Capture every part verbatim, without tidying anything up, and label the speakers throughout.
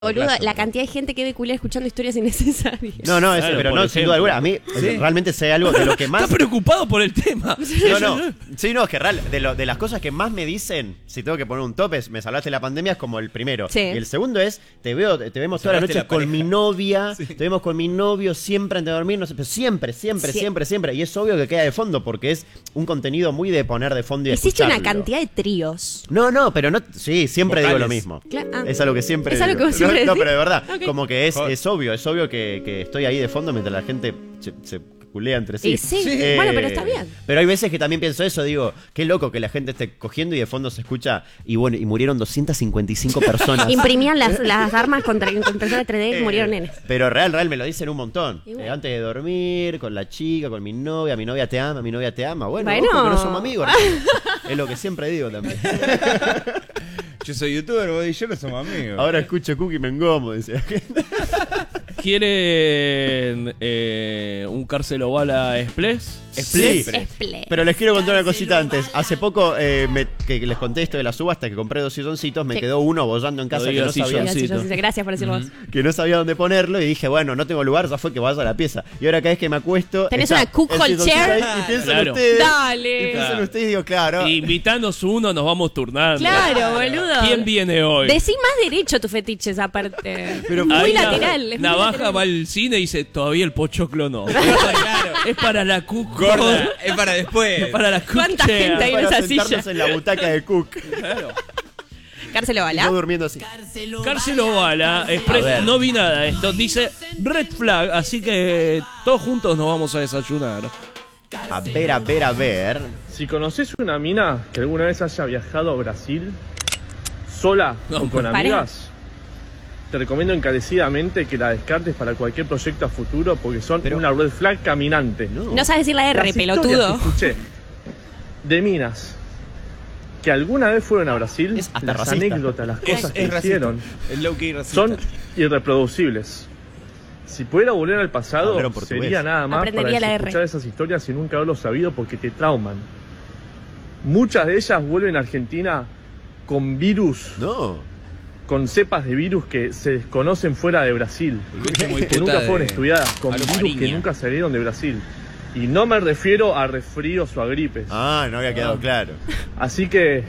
Speaker 1: Boludo, la cantidad de gente que ve culé escuchando historias innecesarias.
Speaker 2: No, no, ese, claro, pero no, sin duda alguna. A mí ¿sí? realmente sé algo de lo que más...
Speaker 3: Está preocupado por el tema.
Speaker 2: No, no. Sí, no, es que real, de, lo, de las cosas que más me dicen, si tengo que poner un tope, me salvaste de la pandemia, es como el primero. Sí. Y el segundo es, te veo, te vemos toda la noche la con mi novia, sí. te vemos con mi novio siempre antes de dormir, no sé, pero siempre, siempre, sí. siempre, siempre. Y es obvio que queda de fondo porque es un contenido muy de poner de fondo y
Speaker 1: hiciste
Speaker 2: escucharlo.
Speaker 1: Una cantidad de tríos.
Speaker 2: No, no, pero no, sí, siempre
Speaker 3: vocales.
Speaker 2: Digo lo mismo.
Speaker 1: Claro, ah.
Speaker 2: Es algo que siempre
Speaker 1: Es algo
Speaker 2: digo.
Speaker 1: que siempre
Speaker 2: no, no, pero de verdad.
Speaker 1: Okay.
Speaker 2: Como que es, es obvio, es obvio que, que estoy ahí de fondo mientras la gente se, se culea entre sí.
Speaker 1: Y sí, sí.
Speaker 2: Eh,
Speaker 1: bueno, pero está bien.
Speaker 2: Pero hay veces que también pienso eso, digo, qué loco que la gente esté cogiendo y de fondo se escucha, y bueno, y murieron doscientas cincuenta y cinco personas.
Speaker 1: Imprimían las, las armas contra impresora tres D y
Speaker 2: eh,
Speaker 1: murieron nenes.
Speaker 2: Pero real, real me lo dicen un montón. Eh, antes de dormir, con la chica, con mi novia, mi novia te ama, mi novia te ama. Bueno,
Speaker 1: bueno.
Speaker 2: Ojo, que no somos amigos. Es lo que siempre digo también.
Speaker 4: Yo soy youtuber, vos y yo no somos amigos.
Speaker 2: Ahora escucho Cookie me engomo, dice.
Speaker 3: ¿Quieren eh, un Cárcelo Bala Express?
Speaker 2: Sí,
Speaker 1: Express.
Speaker 2: Pero les quiero contar una cosita antes. Hace poco eh, me, que les conté esto de la subasta, que compré dos silloncitos, me sí. quedó uno bollando en casa que no sabía.
Speaker 1: Gracias por decirlo vos.
Speaker 2: Que no sabía dónde ponerlo y dije, bueno, no tengo lugar, ya fue que vaya a la pieza. Y ahora cada vez que me acuesto...
Speaker 1: ¿Tenés una cook hall chair?
Speaker 2: Ahí, y pienso
Speaker 3: claro.
Speaker 2: en ustedes.
Speaker 1: Dale.
Speaker 2: Y pienso en ustedes y digo, claro.
Speaker 3: Invítanos uno, nos vamos turnando.
Speaker 1: Claro, boludo.
Speaker 3: ¿Quién viene hoy?
Speaker 1: Decí más derecho tus fetiches aparte.
Speaker 2: Pero
Speaker 1: muy lateral.
Speaker 3: La baja va al cine y dice, todavía el pochoclo no. Claro. Es para la cook
Speaker 4: gorda. Es para después.
Speaker 3: Es para la cook
Speaker 1: ¿Cuánta
Speaker 3: chair?
Speaker 1: gente hay en esa silla?
Speaker 2: En la butaca de Cook.
Speaker 3: Claro.
Speaker 1: Cárcelo Bala.
Speaker 2: Yo durmiendo así.
Speaker 3: Cárcelo Bala Express. No vi nada de esto. Dice Red Flag. Así que todos juntos nos vamos a desayunar.
Speaker 2: A ver, a ver, a ver.
Speaker 5: Si conoces una mina que alguna vez haya viajado a Brasil, sola no, o con amigas, te recomiendo encarecidamente que la descartes para cualquier proyecto a futuro porque son Pero, una red flag caminante.
Speaker 1: No, no sabes decir la R,
Speaker 5: Las
Speaker 1: pelotudo.
Speaker 5: Que escuché de minas que alguna vez fueron a Brasil,
Speaker 2: es hasta
Speaker 5: las
Speaker 2: racista.
Speaker 5: anécdotas, las cosas
Speaker 4: es,
Speaker 5: que
Speaker 4: es
Speaker 5: hicieron son irreproducibles. Si pudiera volver al pasado, sería nada más
Speaker 1: Aprendería
Speaker 5: para escuchar esas historias y nunca haberlo sabido porque te trauman. Muchas de ellas vuelven a Argentina con virus.
Speaker 2: No.
Speaker 5: Con cepas de virus que se desconocen fuera de Brasil, que nunca fueron de... estudiadas, con virus mariña. Que nunca salieron de Brasil. Y no me refiero a resfríos o a gripes.
Speaker 2: Ah, no había quedado ah. claro.
Speaker 5: Así que,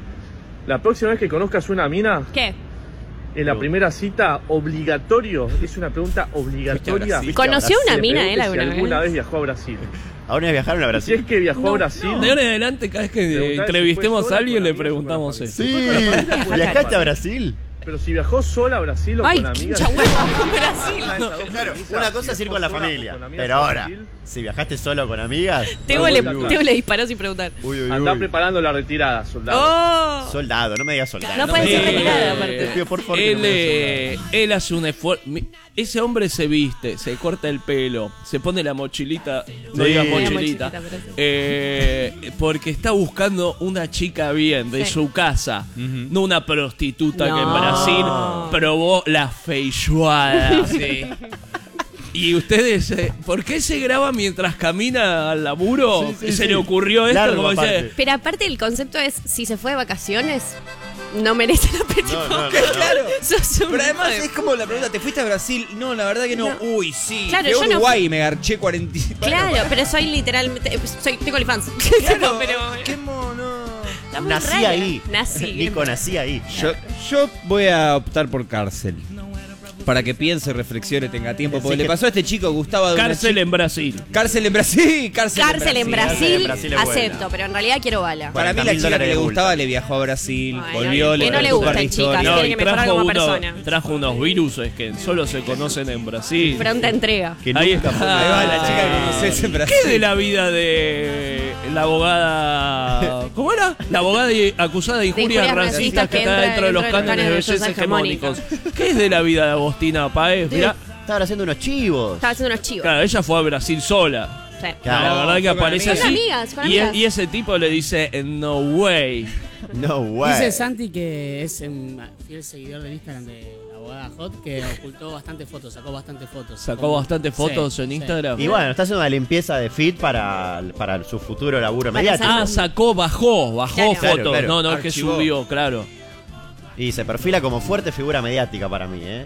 Speaker 5: la próxima vez que conozcas una mina...
Speaker 1: ¿Qué?
Speaker 5: En la primera cita, obligatorio, es una pregunta obligatoria.
Speaker 1: ¿Conoció una mina él
Speaker 5: alguna
Speaker 1: vez?
Speaker 5: Si alguna vez viajó a Brasil.
Speaker 2: ¿Ahora viajaron a Brasil?
Speaker 5: Si es que viajó no, a Brasil...
Speaker 3: No. De ahora en adelante, cada vez que entrevistemos si a alguien, le preguntamos eso.
Speaker 2: Sí, ¿viajaste a Brasil?
Speaker 5: Pero si viajó sola a Brasil o
Speaker 1: Ay,
Speaker 5: con amigas...
Speaker 1: ¡Ay, con Brasil!
Speaker 2: No, claro, una cosa es ir con la familia, con pero ahora, si viajaste solo o con amigas...
Speaker 1: Teo le, le disparó sin preguntar.
Speaker 5: Uy, uy, Andá uy. preparando la retirada, soldado.
Speaker 1: Oh.
Speaker 2: Soldado, no me digas soldado.
Speaker 1: No, no puede ser retirada, aparte.
Speaker 2: Te pido por favor
Speaker 3: él,
Speaker 2: que no me
Speaker 3: eh, él hace un esfuerzo... Ese hombre se viste, se corta el pelo, se pone la mochilita, no
Speaker 2: sí.
Speaker 3: digas mochilita,
Speaker 1: mochilita sí.
Speaker 3: eh, porque está buscando una chica bien de sí. su casa, uh-huh. no una prostituta no. que en Brasil probó la feijoada. Sí. Y ustedes, eh, ¿por qué se graba mientras camina al laburo? Sí, sí, ¿Se sí. le ocurrió esto?
Speaker 2: Largo,
Speaker 3: como
Speaker 2: dice,
Speaker 1: pero aparte el concepto es, si se fue de vacaciones... No merece la pena.
Speaker 2: No, no, no,
Speaker 4: claro.
Speaker 1: No.
Speaker 4: Pero además es como la pregunta, ¿te fuiste a Brasil? No, la verdad que no. no. Uy, sí.
Speaker 1: Claro,
Speaker 4: Fui a Uruguay y
Speaker 1: no...
Speaker 4: me garché cuarenta.
Speaker 1: Claro, bueno, pero soy literalmente. Soy, tengo OnlyFans.
Speaker 4: Claro,
Speaker 1: pero.
Speaker 4: Qué mono.
Speaker 2: Nací
Speaker 1: rara.
Speaker 2: ahí.
Speaker 1: Nací.
Speaker 2: Nico, nací ahí.
Speaker 4: Yo, yo voy a optar por cárcel. Para que piense, reflexione, tenga tiempo. Porque sí, le pasó a este chico, Gustavo. De
Speaker 3: cárcel
Speaker 4: chica...
Speaker 3: en Brasil.
Speaker 4: Cárcel en Brasil. Cárcel,
Speaker 1: cárcel en Brasil.
Speaker 2: En Brasil, en Brasil
Speaker 1: acepto, pero en realidad quiero bala.
Speaker 4: Para mí, la chica que le gustaba le viajó a Brasil.
Speaker 1: Ay,
Speaker 4: volvió,
Speaker 1: no,
Speaker 4: le
Speaker 1: que no le gustan chicas.
Speaker 3: No,
Speaker 1: tiene que mejorar como
Speaker 3: uno,
Speaker 1: persona.
Speaker 3: Trajo unos virus que solo se conocen en Brasil.
Speaker 1: Pronta entrega.
Speaker 3: Que Ahí está.
Speaker 4: Ahí va la chica que conoces en Brasil.
Speaker 3: ¿Qué de la vida de la abogada? ¿Cómo era? La abogada acusada de injurias, de injurias racistas que, que está dentro de los cánones de belleza hegemónicos. ¿Qué es de la vida de Agostina Páez? Mirá.
Speaker 2: Estaban haciendo unos chivos.
Speaker 1: Estaba haciendo unos chivos.
Speaker 3: Claro, ella fue a Brasil sola.
Speaker 1: Sí.
Speaker 3: Claro, la verdad que aparece así.
Speaker 1: Amigas, con
Speaker 3: y,
Speaker 1: amigas.
Speaker 3: y ese tipo le dice, no way.
Speaker 2: No way.
Speaker 6: Dice Santi que es un fiel seguidor del Instagram de la abogada Hot, que ocultó bastantes fotos, sacó bastantes fotos.
Speaker 3: Sacó bastantes fotos sí, en Instagram.
Speaker 2: Sí. Y bueno, está haciendo una limpieza de feed para, para su futuro laburo mediático.
Speaker 3: Ah, sacó, bajó, bajó
Speaker 1: claro.
Speaker 3: fotos.
Speaker 2: Claro, claro.
Speaker 3: No, no,
Speaker 4: Archivó.
Speaker 3: es que subió, claro.
Speaker 2: Y se perfila como fuerte figura mediática para mí, ¿eh?